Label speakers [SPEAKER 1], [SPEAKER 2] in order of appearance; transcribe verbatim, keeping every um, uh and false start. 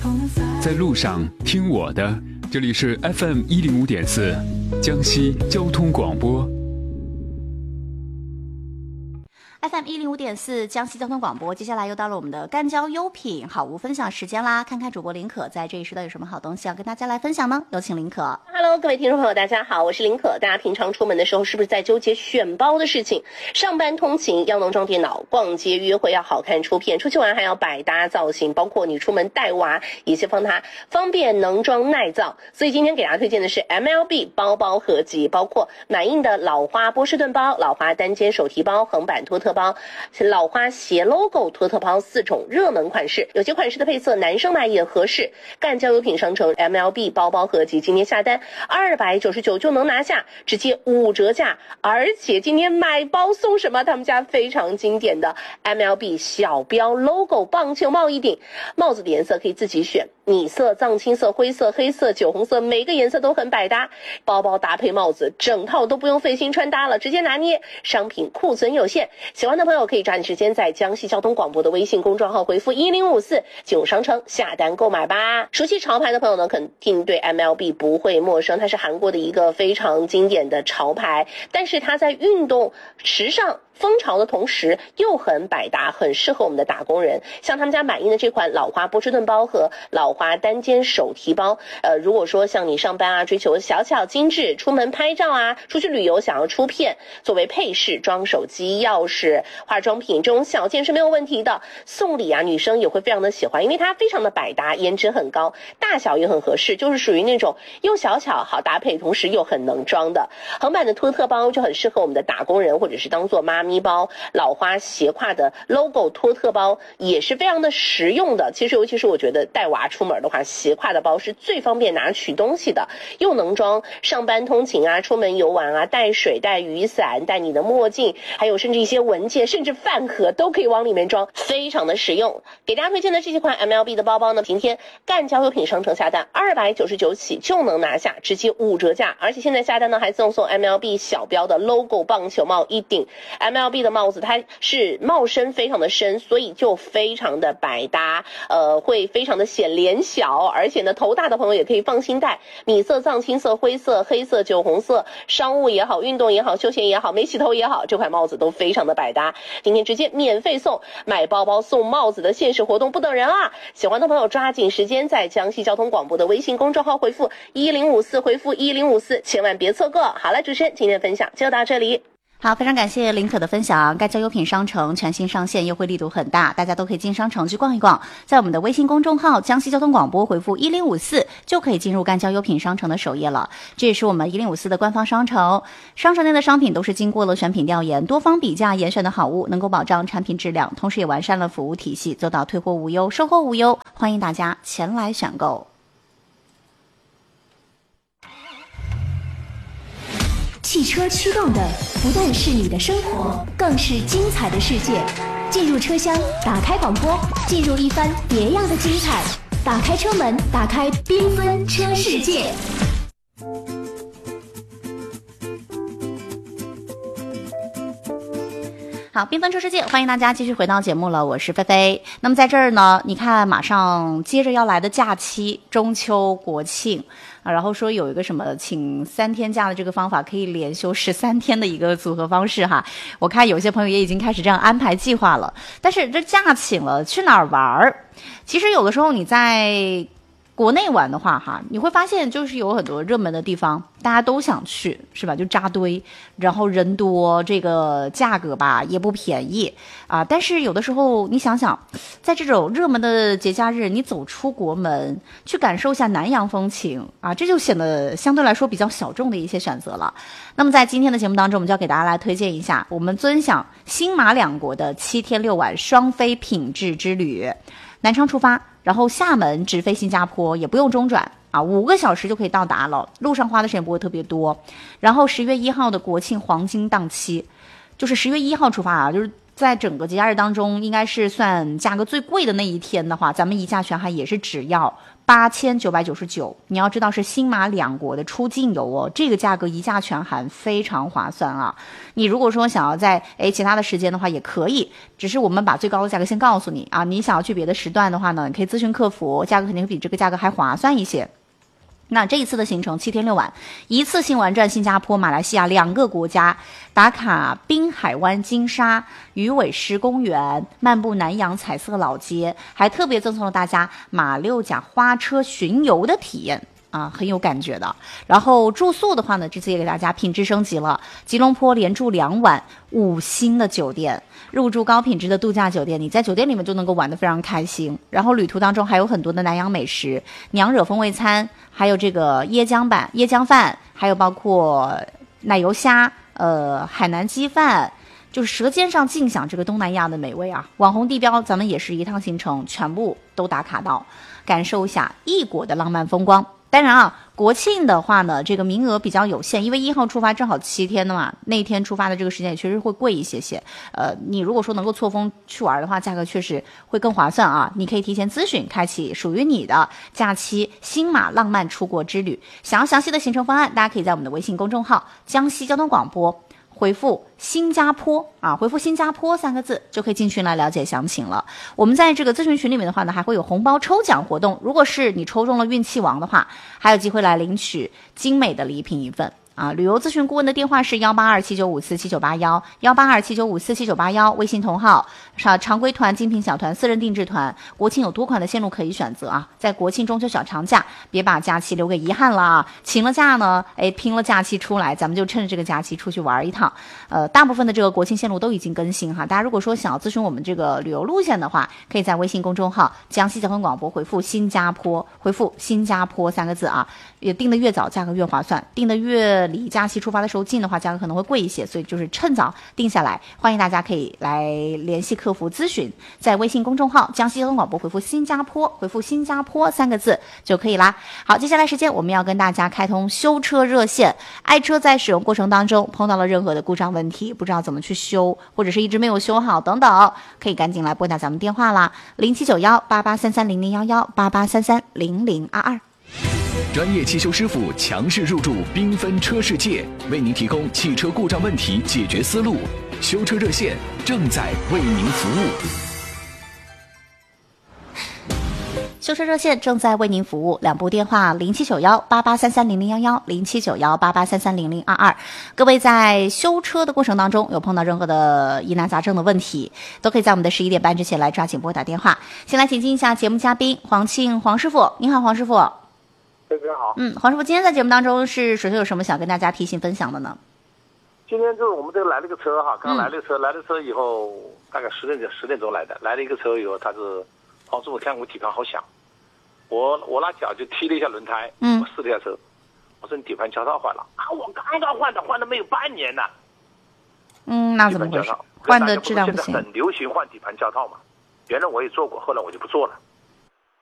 [SPEAKER 1] 在路上听我的，这里是 F M 一零五点四，江西交通广播。
[SPEAKER 2] F M 一零五点四江西交通广播，接下来又到了我们的干交优品好物分享时间啦！看看主播林可在这一时段有什么好东西要跟大家来分享呢？有请林可。
[SPEAKER 3] Hello， 各位听众朋友，大家好，我是林可。大家平常出门的时候，是不是在纠结选包的事情？上班通勤要能装电脑，逛街约会要好看出片，出去玩还要百搭造型，包括你出门带娃，也是帮它方便能装耐造。所以今天给大家推荐的是 M L B 包包合集，包括满印的老花波士顿包、老花单肩手提包、横版托特包、老花斜 logo 托特包四种热门款式，有些款式的配色男生买也合适。干交优品商城 M L B 包包合集今天下单二百九十九就能拿下，直接五折价，而且今天买包送什么？他们家非常经典的 M L B 小标 logo 棒球帽一顶，帽子的颜色可以自己选，米色、藏青色、灰色、黑色、酒红色，每个颜色都很百搭。包包搭配帽子，整套都不用费心穿搭了，直接拿捏。商品库存有限，喜欢的朋友可以抓紧时间在江西交通广播的微信公众号回复一零五四进入商城下单购买吧。熟悉潮牌的朋友呢，肯定对 M L B 不会陌生，它是韩国的一个非常经典的潮牌，但是它在运动、时尚、风潮的同时又很百搭，很适合我们的打工人。像他们家满印的这款老花波士顿包和老花单肩手提包，呃，如果说像你上班啊，追求小巧精致，出门拍照啊，出去旅游想要出片，作为配饰装手机、钥匙、化妆品这种小件是没有问题的。送礼啊，女生也会非常的喜欢，因为它非常的百搭，颜值很高，大小也很合适，就是属于那种又小巧好搭配，同时又很能装的。横版的托特包就很适合我们的打工人，或者是当做妈咪包。老花斜挎的 logo 托特包也是非常的实用的。其实尤其是我觉得带娃出门的话，斜挎的包是最方便拿取东西的，又能装上班通勤啊，出门游玩啊，带水带雨伞带你的墨镜，还有甚至一些文件甚至饭盒都可以往里面装，非常的实用。给大家推荐的这几款 M L B 的包包呢，今天干交优品商城下单二百九十九起就能拿下，直接五折价，而且现在下单呢还赠送 M L B 小标的 logo 棒球帽一顶。 M L B 的帽子它是帽身非常的深，所以就非常的百搭，呃，会非常的显脸小，而且呢头大的朋友也可以放心戴。米色、藏青色、灰色、黑色、酒红色，商务也好，运动也好，休闲也好，没洗头也好，这款帽子都非常的百搭。今天直接免费送，买包包送帽子的限时活动不等人啊！喜欢的朋友抓紧时间在江西交通广播的微信公众号回复一零五四，回复一零五四，千万别错过。好了，主持人今天的分享就到这里。
[SPEAKER 2] 好，非常感谢林可的分享。干交优品商城全新上线，优惠力度很大，大家都可以进商城去逛一逛。在我们的微信公众号江西交通广播回复一零五四，就可以进入干交优品商城的首页了。这也是我们一零五四的官方商城，商城内的商品都是经过了选品调研、多方比价严选的好物，能够保障产品质量，同时也完善了服务体系，做到退货无忧、售后无忧。欢迎大家前来选购。
[SPEAKER 4] 汽车驱动的不但是你的生活，更是精彩的世界。进入车厢，打开广播，进入一番别样的精彩。打开车门，打开缤纷车世界。
[SPEAKER 2] 好，缤纷车世界，欢迎大家继续回到节目了，我是菲菲。那么在这儿呢，你看马上接着要来的假期，中秋、国庆啊，然后说有一个什么请三天假的这个方法，可以连休十三天的一个组合方式哈。我看有些朋友也已经开始这样安排计划了。但是这假请了，去哪儿玩儿？其实有的时候你在国内玩的话哈，你会发现就是有很多热门的地方大家都想去，是吧？就扎堆，然后人多，这个价格吧也不便宜啊。但是有的时候你想想，在这种热门的节假日，你走出国门去感受一下南洋风情啊，这就显得相对来说比较小众的一些选择了。那么在今天的节目当中，我们就要给大家来推荐一下我们尊享新马两国的七天六晚双飞品质之旅。南昌出发，然后厦门直飞新加坡，也不用中转啊，五个小时就可以到达了，路上花的时间不会特别多。然后十月一号的国庆黄金档期，就是十月一号出发啊，就是在整个节假日当中，应该是算价格最贵的那一天的话，咱们一价全含也是只要八千九百九十九。你要知道是新马两国的出境游哦，这个价格一价全含非常划算啊。你如果说想要在诶其他的时间的话也可以，只是我们把最高的价格先告诉你啊。你想要去别的时段的话呢，你可以咨询客服，价格肯定会比这个价格还划算一些。那这一次的行程七天六晚，一次性玩转新加坡、马来西亚两个国家，打卡滨海湾金沙、鱼尾狮公园，漫步南洋彩色老街，还特别赠送了大家马六甲花车巡游的体验。啊，很有感觉的。然后住宿的话呢，这次也给大家品质升级了，吉隆坡连住两晚五星的酒店，入住高品质的度假酒店，你在酒店里面就能够玩得非常开心。然后旅途当中还有很多的南洋美食，娘惹风味餐，还有这个椰浆板、椰浆饭，还有包括奶油虾、呃海南鸡饭。就是舌尖上尽享这个东南亚的美味啊！网红地标，咱们也是一趟行程全部都打卡到，感受一下异国的浪漫风光。当然啊，国庆的话呢，这个名额比较有限，因为一号出发正好七天的嘛，那天出发的这个时间也确实会贵一些些。呃，你如果说能够错峰去玩的话，价格确实会更划算啊！你可以提前咨询，开启属于你的假期新马浪漫出国之旅。想要详细的行程方案，大家可以在我们的微信公众号“江西交通广播”。回复新加坡啊，回复新加坡三个字就可以进群来了解详情了。我们在这个咨询群里面的话呢，还会有红包抽奖活动，如果是你抽中了运气王的话，还有机会来领取精美的礼品一份。啊，旅游咨询顾问的电话是幺八二七九五四七九八幺，幺八二七九五四七九八幺，微信同号。常常规团、精品小团、私人定制团，国庆有多款的线路可以选择啊。在国庆、中秋小长假，别把假期留给遗憾了啊！请了假呢，哎，拼了假期出来，咱们就趁着这个假期出去玩一趟。呃，大部分的这个国庆线路都已经更新哈，大家如果说想要咨询我们这个旅游路线的话，可以在微信公众号江西交通广播回复新加坡，回复新加坡三个字啊。也定的越早，价格越划算；定的越离假期出发的时候近的话，价格可能会贵一些，所以就是趁早定下来。欢迎大家可以来联系客服咨询，在微信公众号江西交通广播回复新加坡，回复新加坡三个字就可以啦。好，接下来时间我们要跟大家开通修车热线，爱车在使用过程当中碰到了任何的故障问题，不知道怎么去修，或者是一直没有修好等等，可以赶紧来拨打咱们电话啦，零七九幺八八三三零零幺幺八八三三零零二二。
[SPEAKER 5] 专业汽修师傅强势入驻缤纷车世界，为您提供汽车故障问题解决思路。修车热线正在为您服务。
[SPEAKER 2] 修车热线正在为您服务，两部电话零七九幺八八三三零零幺幺，零七九幺八八三三零零二二。各位在修车的过程当中有碰到任何的疑难杂症的问题，都可以在我们的十一点半之前来抓紧拨打电话。先来请进一下节目嘉宾黄庆黄师傅，您好，黄师傅。
[SPEAKER 6] 非常好。
[SPEAKER 2] 嗯，黄师傅，今天在节目当中是首先有什么想跟大家提醒分享的呢？
[SPEAKER 6] 今天就是我们这个来了个车哈，刚来了个车，嗯、来了车以后大概十点十点钟来的，来了一个车以后，他是黄师傅看我底盘好响，我我拿脚就踢了一下轮胎，嗯，我试了一下车，我说你底盘胶套坏了啊，我刚刚换的，换了没有半年呢。
[SPEAKER 2] 嗯，那怎么回事？换的质量不行。
[SPEAKER 6] 现在很流行换底盘胶套嘛，原来我也做过，后来我就不做了。